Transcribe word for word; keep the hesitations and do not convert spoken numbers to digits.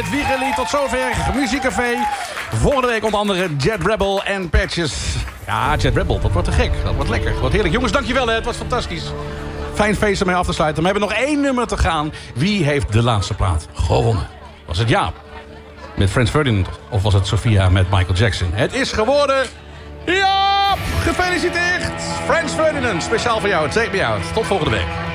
het Wiegeli. Tot zover Muziekcafé. Volgende week onder andere Jet Rebel en Patches. Ja, Jet Rebel, dat wordt te gek. Dat wordt lekker. Wat heerlijk. Jongens, dankjewel. Hè. Het was fantastisch. Fijn feest ermee af te sluiten. We hebben nog één nummer te gaan. Wie heeft de laatste plaat gewonnen? Was het Jaap met Franz Ferdinand? Of was het Sophia met Michael Jackson? Het is geworden... Jaap! Gefeliciteerd! Franz Ferdinand, speciaal voor jou. Take me out. Tot volgende week.